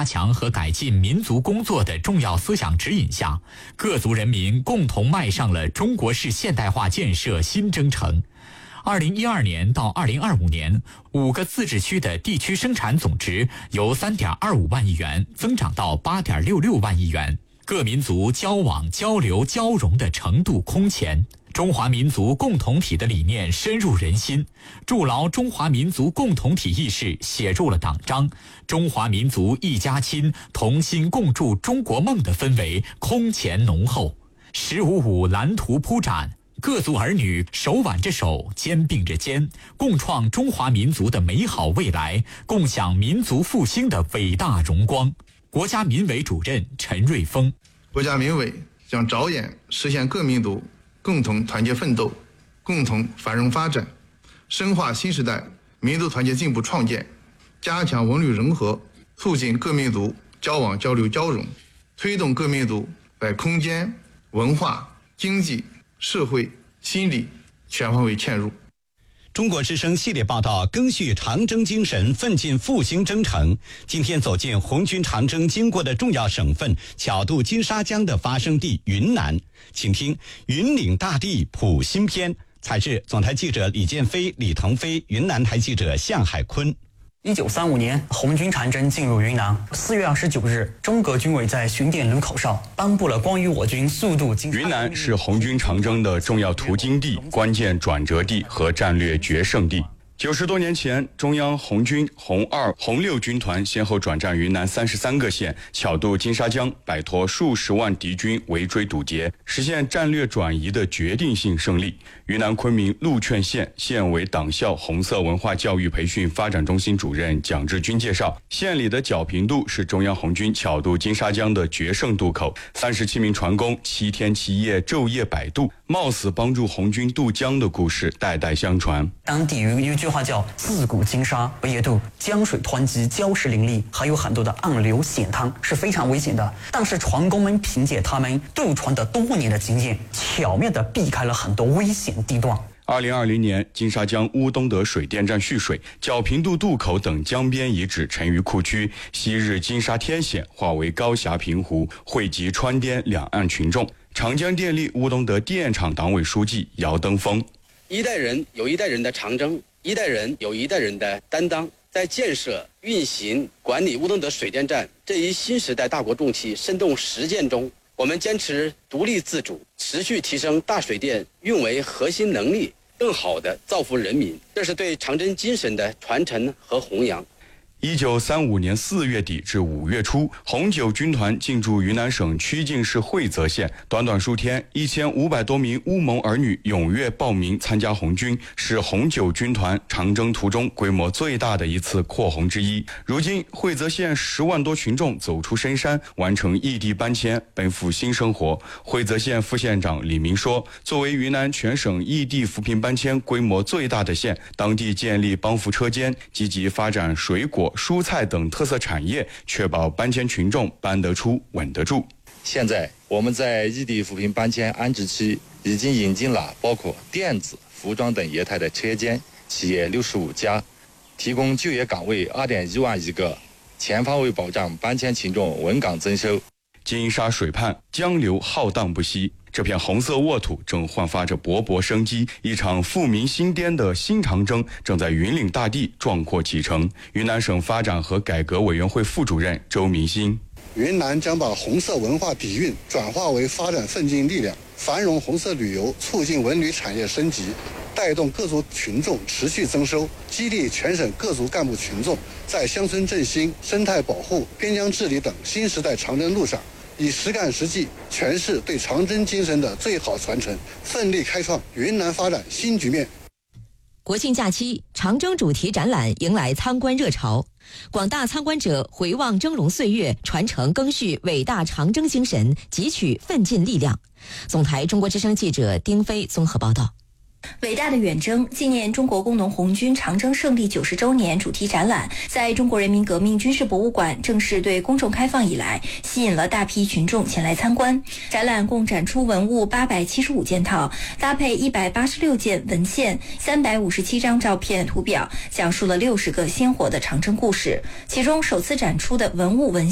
加强和改进民族工作的重要思想指引下，各族人民共同迈上了中国式现代化建设新征程。2012年到2025年，5个自治区的地区生产总值由3.25万亿元增长到8.66万亿元，各民族交往、交流、交融的程度空前。中华民族共同体的理念深入人心，筑牢中华民族共同体意识写入了党章，中华民族一家亲、同心共筑中国梦的氛围空前浓厚。“15.5”蓝图铺展，各族儿女手挽着手，肩并着肩，共创中华民族的美好未来，共享民族复兴的伟大荣光。国家民委主任陈瑞峰： 国家民委将着眼实现各民族共同团结奋斗，共同繁荣发展，深化新时代民族团结进步创建，加强文旅融合，促进各民族交往交流交融，推动各民族在空间、文化、经济、社会、心理全方位嵌入。 中国之声系列报道赓续长征精神，奋进复兴征程。今天走进红军长征经过的重要省份，巧渡金沙江的发生地云南，请听云岭大地谱新篇，采制总台记者李建飞、李腾飞，云南台记者向海坤。 1935年，红军长征进入云南。4月29日，中革军委在巡点路口上颁布了关于我军速度金沙。 云南是红军长征的重要途经地、关键转折地和战略决胜地。90多年前，中央红军红2、红6军团先后转战云南33个县，巧渡金沙江，摆脱数十万敌军围追堵截，实现战略转移的决定性胜利。云南昆明禄劝县县委党校红色文化教育培训发展中心主任蒋志军介绍，县里的皎平渡是中央红军巧渡金沙江的决胜渡口，37名船工7天7夜昼夜摆渡，冒死帮助红军渡江的故事代代相传。 当地有一句话叫自古金沙不夜渡，江水湍急，礁石林立，还有很多的暗流险滩，是非常危险的。但是船工们凭借他们渡船的多年的经验，巧妙地避开了很多危险地段。 2020年，金沙江乌东德水电站蓄水，皎平渡渡口等江边遗址沉于库区，昔日金沙天险化为高峡平湖，汇集川滇两岸群众。长江电力乌东德电厂党委书记姚登峰： 一代人有一代人的长征，一代人有一代人的担当，在建设、运行、管理乌东德水电站这一新时代大国重器生动实践中，我们坚持独立自主，持续提升大水电运维核心能力，更好地造福人民，这是对长征精神的传承和弘扬。 1935年4月底至5月初，红9军团进驻云南省曲靖市会泽县，短短数天，1500多名乌蒙儿女踊跃报名参加红军，是红9军团长征途中规模最大的一次扩红之一。如今，会泽县10万多群众走出深山，完成异地搬迁，奔赴新生活。会泽县副县长李明说，作为云南全省异地扶贫搬迁规模最大的县，当地建立帮扶车间，积极发展水果、蔬菜等特色产业，确保搬迁群众搬得出、稳得住。 现在我们在异地扶贫搬迁安置区已经引进了包括电子、服装等业态的车间，企业65家，提供就业岗位2.1万1个，全方位保障搬迁群众稳岗增收。 金沙水畔，江流浩荡不息，这片红色沃土正焕发着勃勃生机，一场复明新滇的新长征正在云岭大地壮阔启程。云南省发展和改革委员会副主任周明新： 云南将把红色文化底蕴转化为发展奋进力量，繁荣红色旅游，促进文旅产业升级，带动各族群众持续增收，激励全省各族干部群众在乡村振兴、生态保护、边疆治理等新时代长征路上，以实干实际诠释对长征精神的最好传承，奋力开创云南发展新局面。 国庆假期，长征主题展览迎来参观热潮，广大参观者回望峥嵘岁月，传承赓续伟大长征精神，汲取奋进力量。总台中国之声记者丁飞综合报道。 伟大的远征纪念中国工农红军长征胜利90周年主题展览在中国人民革命军事博物馆正式对公众开放以来，吸引了大批群众前来参观。展览共展出文物875件套，搭配186件文献、357张照片图表，讲述了60个鲜活的长征故事。其中首次展出的文物文